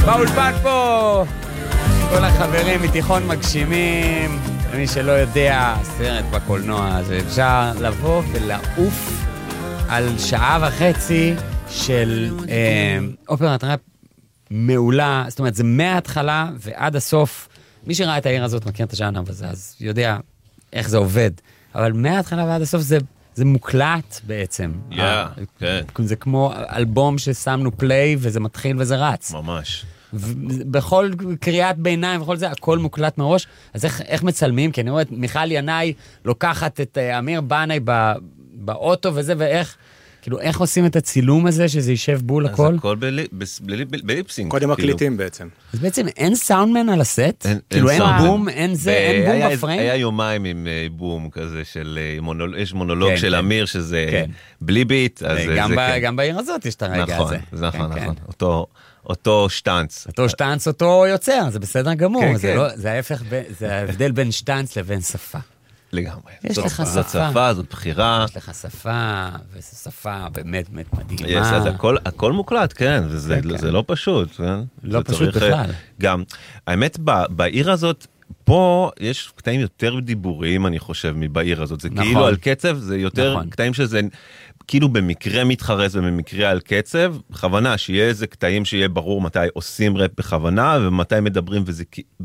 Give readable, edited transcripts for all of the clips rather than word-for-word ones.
באולפן פה כל החברים מתיכון מגשימים, למי שלא יודע, סרט בקולנוע, זה אפשר לבוא ולעוף על שעה וחצי של אופרת ראפ מעולה, זאת אומרת, זה מההתחלה ועד הסוף. מי שראה את העיר הזאת מכיר את הז'אנר הזה, אז יודע איך זה עובד. אבל מההתחלה ועד הסוף זה מוקלט בעצם. כן. זה כמו אלבום ששמנו פליי וזה מתחיל וזה רץ. ממש. בכל קריאת ביניים וכל זה, הכל מוקלט מראש. אז איך מצלמים? כי אני רואה את מיכל ינאי לוקחת את אמיר בנאי באוטו וזה, ואיך... כאילו, איך עושים את הצילום הזה, שזה יישב בול הכל? אז הכל בליפסינג. קודם מקליטים בעצם. אז בעצם אין סאונדמן על הסט? כאילו, אין בום, אין זה, אין בום בפריים? היה יומיים עם בום כזה של, יש מונולוג של אמיר, שזה בלי ביט, אז זה כן. גם בעיר הזאת יש את הרגע הזה. נכון. אותו שטנץ. אותו שטנץ, אותו יוצר, זה בסדר גמור. זה ההפך, זה ההבדל בין שטנץ לבין שפה. לגמרי. יש לך שפה. זאת שפה, זאת בחירה. יש לך שפה, וזו שפה באמת מדהימה. אז הכל מוקלט, כן, זה לא פשוט. לא פשוט בכלל. גם, האמת, בעיר הזאת, פה יש קטעים יותר דיבוריים, אני חושב, מבעיר הזאת. זה כאילו על קצב, זה יותר קטעים שזה... כאילו במקרה מתחרז ובמקרה על קצב, בכוונה שיהיה איזה קטעים שיהיה ברור מתי עושים רפ בכוונה, ומתי מדברים וזה...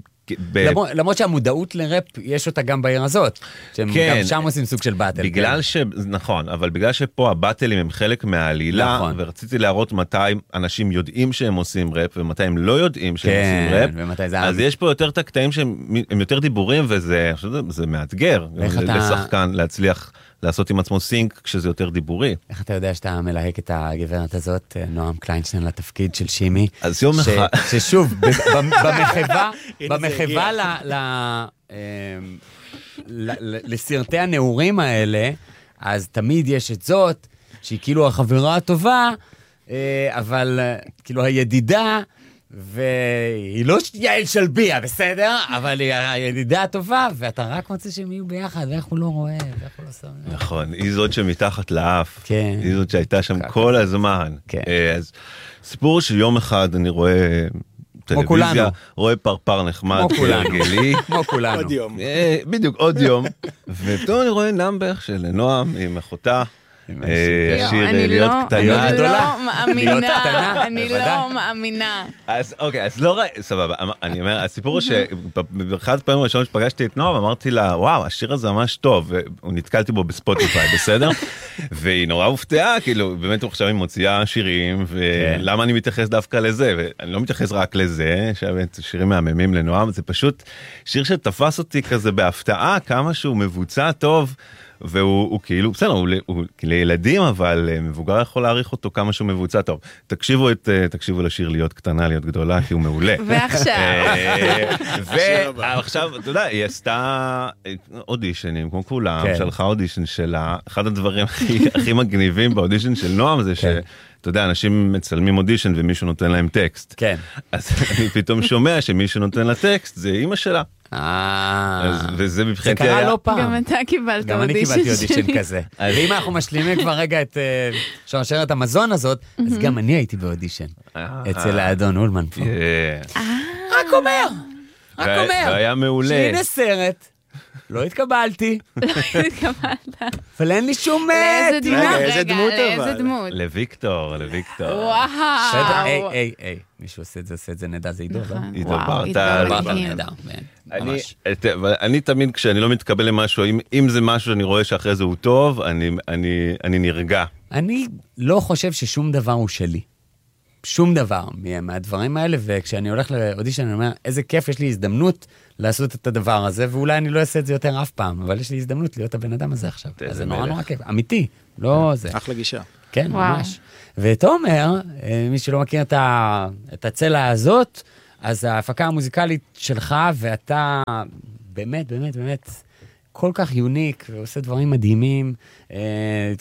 למרות שהמודעות לראפ יש אותה גם בעיר הזאת, שהם גם שם עושים סוג של באטל. נכון, אבל בגלל שפה הבאטלים הם חלק מהעלילה, ורציתי להראות מתי אנשים יודעים שהם עושים ראפ, ומתי הם לא יודעים שהם עושים ראפ, אז יש פה יותר את הקטעים שהם יותר דיבורים, וזה מאתגר לשחקן להצליח לעשות עם עצמו סינק כשזה יותר דיבורי. איך אתה יודע שאתה מלהק את הגברת הזאת, נועם קליינשטיין, לתפקיד של שימי? אז יום אחד... ששוב, במחווה לסרטי הנעורים האלה, אז תמיד יש את זאת, שהיא כאילו החברה הטובה, אבל כאילו הידידה, והיא לא יעל שלביה, בסדר? אבל היא הידידה הטובה, ואתה רק רוצה שהם יהיו ביחד, ואיך הוא לא רואה, ואיך הוא לא שם. נכון, היא זאת שמתחת לאף, היא זאת שהייתה שם כל הזמן. אז סיפור שיום אחד אני רואה טלוויזיה, רואה פרפר נחמד, כמו כולנו. עוד יום. בדיוק, עוד יום. ופתאום אני רואה נאמבר של נועם עם אחותה, שיר להיות קטנה. אני לא מאמינה. אז אוקיי, אז לא ראי, סבבה, אני אומר, הסיפור הוא שבאחד פעמים ראשון שפגשתי את נועם, אמרתי לה, וואו, השיר הזה ממש טוב, והוא נתקלתי בו בספוטיפיי, בסדר? והיא נורא הופתעה, כאילו, באמת עכשיו היא מוציאה שירים, ולמה אני מתייחס דווקא לזה? ואני לא מתייחס רק לזה, שירים מהממים לנועם, זה פשוט שיר שתפס אותי כזה בהפתעה, כמה שהוא מבוצע טוב, והוא כאילו, בסדר, הוא לילדים, אבל מבוגר יכול להעריך אותו כמה שהוא מבוצע טוב. תקשיבו לשיר להיות קטנה, להיות גדולה, כי הוא מעולה. ועכשיו, אתה יודע, היא עשתה אודישנים, כמו כולם, שלחה אודישן שלה. אחד הדברים הכי מגניבים באודישן של נועם זה אתה יודע, אנשים מצלמים אודישן ומישהו נותן להם טקסט. כן. אז אני פתאום שומע שמישהו נותן לה טקסט, זה אמא שלה. וזה מבחינתי היה... זה קרה לא פעם. גם אתה קיבלת אודישן שלי. גם אני קיבלתי אודישן כזה. ואם אנחנו משלימים כבר רגע את שרשרת המזון הזאת, אז גם אני הייתי באודישן. אצל האדון אולמן פה. רק אומר. זה היה מעולה. שהנה סרט. לא התקבלתי. אבל אין לי שום דינה. איזה דמות אבל? איזה דמות? לוויקטור. וואו. מישהו עושה את זה נדע, זה עידו, לא? עידו ברטל. אני תמיד כשאני לא מתקבל למשהו, אם זה משהו שאני רואה שאחרי זה הוא טוב, אני נרגע. אני לא חושב ששום דבר הוא שלי. שום דבר מהדברים האלה, וכשאני הולך לאודישן אני אומר, איזה כיף, יש לי הזדמנות לעשות את הדבר הזה, ואולי אני לא אעשה את זה יותר אף פעם, אבל יש לי הזדמנות להיות הבן אדם הזה עכשיו. אז זה נורא כיף, אמיתי, לא זה. אחלה גישה. כן, ממש. ותומר, מי שלא מכיר את הצלע הזאת, אז ההפקה המוזיקלית שלך, ואתה באמת, באמת, באמת, כל כך יוניק, ועושה דברים מדהימים.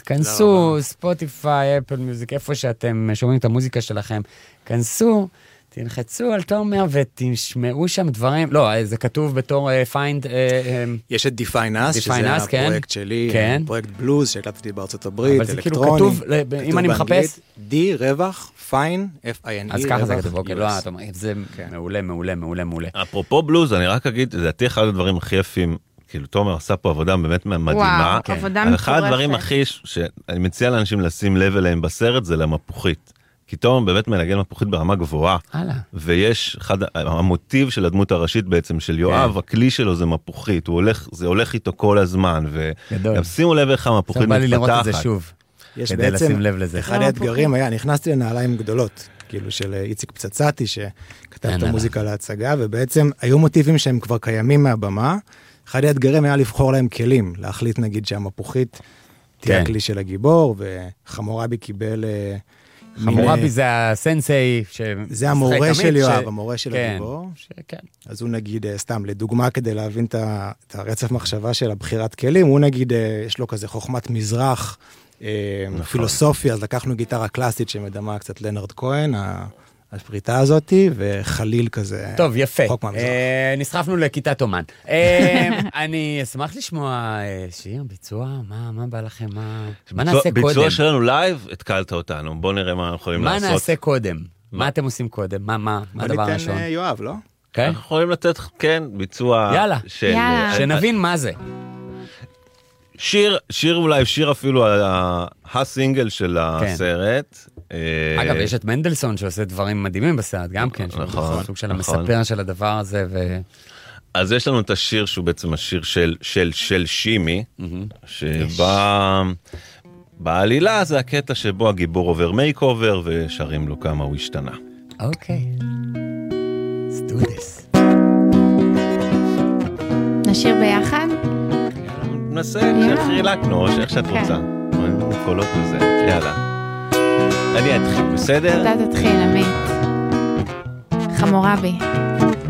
תכנסו, ספוטיפיי, אפל מיוזיק, איפה שאתם שומעים את המוזיקה שלכם, כנסו, תלחצו על תומר ותשמעו שם דברים, לא, זה כתוב בתור find... יש את Define Us, שזה הפרויקט שלי, פרויקט בלוז שהקלטתי בארצות הברית, אלקטרוני. אבל זה כאילו כתוב, אם אני מחפש... D, רווח, Fine, F-I-N-E, אז ככה זה כתוב, אוקיי, לא, זה מעולה, מעולה, מעולה, מעולה. אפרופו בלוז, אני רק אגיד, לדעתי אחד הדברים הכי יפים, כאילו תומר עשה פה עבודה באמת מדהימה. וואו, עבודה מטורפת. אחד הדברים הכי שאני מציע לאנשים לשים לב אליהם בסרט זה למפוחית. כי תומר באמת מנגן מפוחית ברמה גבוהה. ויש המוטיב של הדמות הראשית בעצם של יואב, הכלי שלו זה מפוחית, זה הולך איתו כל הזמן, וגם שימו לב איך המפוחית מתפתחת. בא לי לראות את זה שוב, כדי לשים לב לזה. אחד האתגרים היה, נכנסתי לנעליים גדולות, כאילו של איציק פצצתי, שכתב את המוזיקה להצגה, ובעצם היו מוטיבים שהם כבר קיימים מהבמה, אחד האתגרים היה לבחור להם כלים, להחליט נגיד שהמפוחית תהיה הכלי של הגיבור, וחמורבי קיבל... חמורבי זה הסנסei, זה המורה של יואב, המורה של הגיבור. אז הוא נגיד, סתם לדוגמה כדי להבין את הרצף מחשבה של הבחירת כלים, הוא נגיד, יש לו כזה חוכמת מזרח, פילוסופיה, אז לקחנו גיטרה קלאסית שמדמה קצת לנרד כהן, הפריטה הזאת, וחליל כזה. טוב, יפה. נסחפנו לכיתת אומן. אני אשמח לשמוע שיר, ביצוע, מה בא לכם? מה נעשה קודם? ביצוע שלנו לייב, התקלת אותנו. בואו נראה מה אנחנו יכולים לעשות. מה נעשה קודם? מה אתם עושים קודם? מה הדבר הראשון? בוא ניתן יואב, לא? אנחנו יכולים לתת, כן, ביצוע... יאללה, שנבין מה זה. שיר אולי, שיר אפילו הסינגל של הסרט. אגב, יש את מנדלסון שעושה דברים מדהימים בסרט, גם כן, סוג של המספר של הדבר הזה. אז יש לנו את השיר שהוא בעצם השיר של שימי, שבעלילה זה הקטע שבו הגיבור עובר מייק אובר, ושרים לו כמה הוא השתנה. אוקיי. Let's do this. נשיר ביחד? ננסה, שחילקנו, או שאיך שאת רוצה. קולות וזה, יאללה. אני אתחיל, בסדר? אתה תתחיל, עמית. חמורבי.